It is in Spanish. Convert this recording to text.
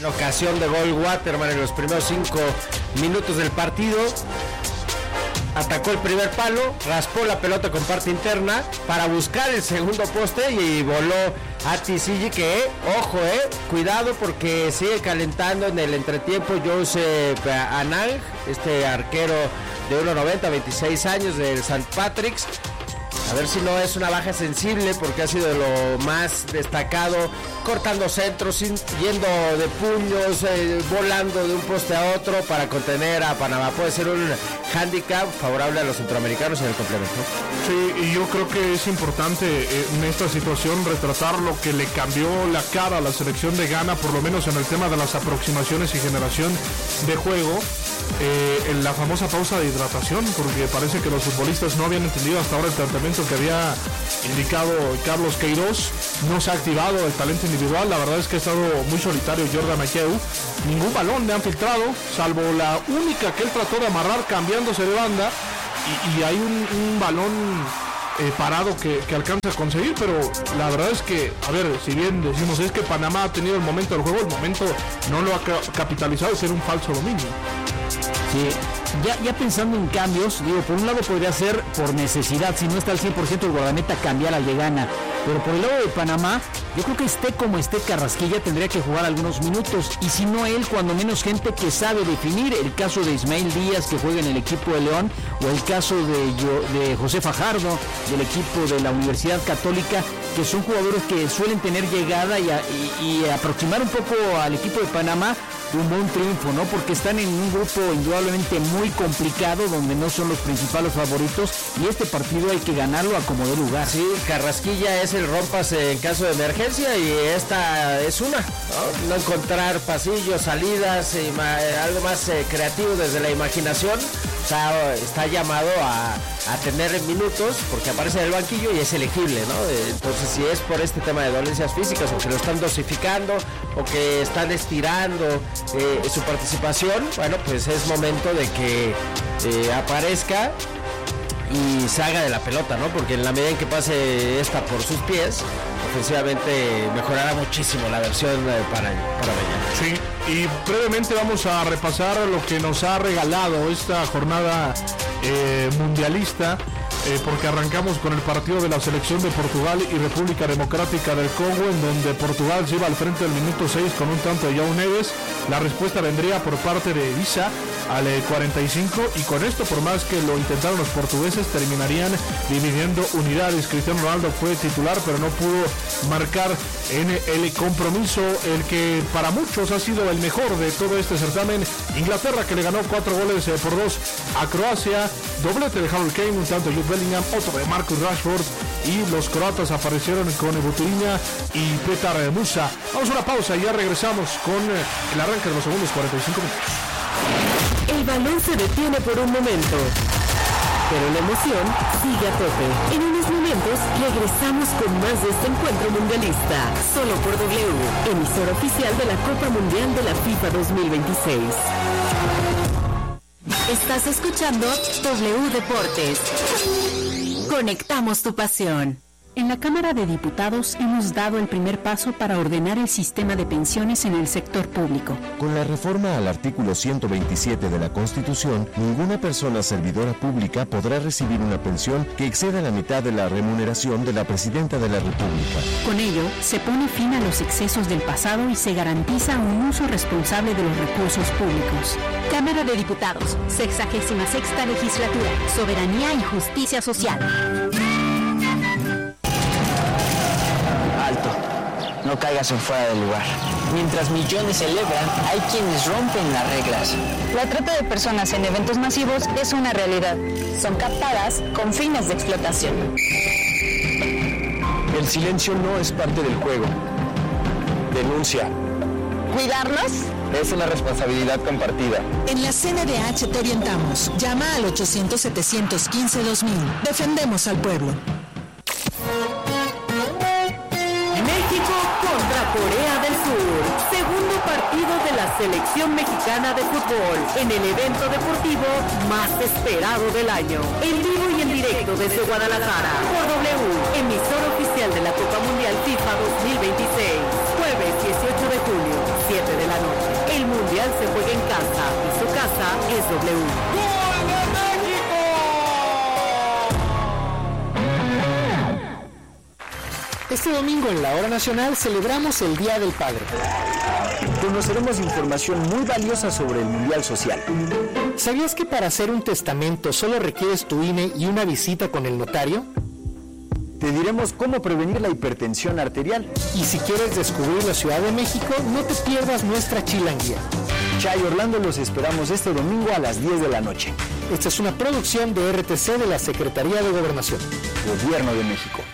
En ocasión de gol, Waterman en los primeros 5 minutos del partido atacó el primer palo, raspó la pelota con parte interna para buscar el segundo poste y voló a Tsiji, que, ojo, cuidado porque sigue calentando en el entretiempo Joseph Anang, este arquero de 1.90, 26 años del St. Patrick's. A ver si no es una baja sensible, porque ha sido de lo más destacado, cortando centros, yendo de puños, volando de un poste a otro para contener a Panamá. Puede ser un hándicap favorable a los centroamericanos en el complemento. Sí, y yo creo que es importante en esta situación retratar lo que le cambió la cara a la selección de Ghana, por lo menos en el tema de las aproximaciones y generación de juego. En la famosa pausa de hidratación, porque parece que los futbolistas no habían entendido hasta ahora el tratamiento que había indicado Carlos Queiroz. No se ha activado el talento individual, la verdad es que ha estado muy solitario Jordan Ayew. Ningún balón le han filtrado, salvo la única que él trató de amarrar cambiándose de banda, y hay un balón parado que alcanza a conseguir, pero la verdad es que, a ver, si bien decimos es que Panamá ha tenido el momento del juego, el momento no lo ha capitalizado, es ser un falso dominio. Sí, ya pensando en cambios, digo, por un lado podría ser por necesidad, si no está al 100% el guardameta, cambiar al de Ghana, pero por el lado de Panamá, yo creo que esté como esté Carrasquilla tendría que jugar algunos minutos, y si no él, cuando menos gente que sabe definir, el caso de Ismael Díaz, que juega en el equipo de León, o el caso de José Fajardo, del equipo de la Universidad Católica, que son jugadores que suelen tener llegada y aproximar un poco al equipo de Panamá un buen triunfo, ¿no? Porque están en un grupo indudablemente muy complicado, donde no son los principales favoritos, y este partido hay que ganarlo a como dé lugar. Sí, Carrasquilla es el rompas en caso de emergencia, y esta es una, ¿no? No encontrar pasillos, salidas, algo más creativo desde la imaginación. O sea, está llamado a tener minutos porque aparece en el banquillo y es elegible, ¿no? Entonces, si es por este tema de dolencias físicas, o que lo están dosificando, o que están estirando su participación, bueno, pues es momento de que aparezca y se haga de la pelota, ¿no? Porque en la medida en que pase esta por sus pies, ofensivamente mejorará muchísimo la versión para Bella. Sí, y brevemente vamos a repasar lo que nos ha regalado esta jornada mundialista, porque arrancamos con el partido de la selección de Portugal y República Democrática del Congo, en donde Portugal se iba al frente del minuto 6 con un tanto de João Neves. La respuesta vendría por parte de Isa al 45, y con esto, por más que lo intentaron los portugueses, terminarían dividiendo unidades. Cristiano Ronaldo fue titular, pero no pudo marcar en el compromiso, el que para muchos ha sido el mejor de todo este certamen. Inglaterra, que le ganó 4-2 a Croacia, doblete de Harry Kane, un tanto de Jude Bellingham, otro de Marcus Rashford, y los croatas aparecieron con Buturina y Petar Musa. Vamos a una pausa y ya regresamos con el arranque de los segundos 45 minutos. El balón se detiene por un momento, pero la emoción sigue a tope. En unos momentos regresamos con más de este encuentro mundialista, solo por W, emisora oficial de la Copa Mundial de la FIFA 2026. Estás escuchando W Deportes. Conectamos tu pasión. En la Cámara de Diputados hemos dado el primer paso para ordenar el sistema de pensiones en el sector público. Con la reforma al artículo 127 de la Constitución, ninguna persona servidora pública podrá recibir una pensión que exceda la mitad de la remuneración de la Presidenta de la República. Con ello, se pone fin a los excesos del pasado y se garantiza un uso responsable de los recursos públicos. Cámara de Diputados, 66ª Legislatura, Soberanía y Justicia Social. No caigas en fuera de lugar. Mientras millones celebran, hay quienes rompen las reglas. La trata de personas en eventos masivos es una realidad. Son captadas con fines de explotación. El silencio no es parte del juego. Denuncia. ¿Cuidarlos? Es una responsabilidad compartida. En la CNDH te orientamos. Llama al 800-715-2000. Defendemos al pueblo. México contra Corea del Sur. Segundo partido de la selección mexicana de fútbol en el evento deportivo más esperado del año. En vivo y en directo desde Guadalajara. Por W, emisor oficial de la Copa Mundial FIFA 2026. Jueves 18 de julio, 7 de la noche. W. ¡Gol de México! Este domingo en la Hora Nacional celebramos el Día del Padre. Conoceremos información muy valiosa sobre el Mundial Social. ¿Sabías que para hacer un testamento solo requieres tu INE y una visita con el notario? Te diremos cómo prevenir la hipertensión arterial. Y si quieres descubrir la Ciudad de México, no te pierdas nuestra chilanguía. Chay Orlando los esperamos este domingo a las 10 de la noche. Esta es una producción de RTC de la Secretaría de Gobernación. Gobierno de México.